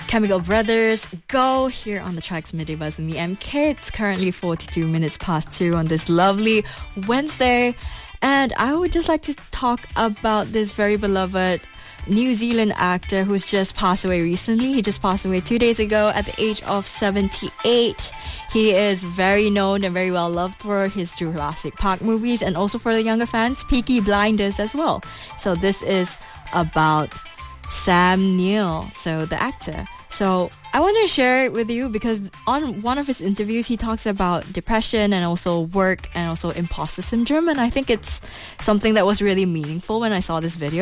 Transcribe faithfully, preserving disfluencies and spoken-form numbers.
Chemical Brothers, Go, here on the Tracks Midday Buzz with me, M K. It's currently forty-two minutes past two on this lovely Wednesday. And I would just like to talk about this very beloved New Zealand actor who's just passed away recently. He just passed away two days ago at the age of seventy-eight. He is very known and very well loved for his Jurassic Park movies and also for the younger fans, Peaky Blinders as well. So this is about Sam Neill, so the actor. So I want to share it with you because on one of his interviews, he talks about depression and also work and also imposter syndrome. And I think it's something that was really meaningful when I saw this video.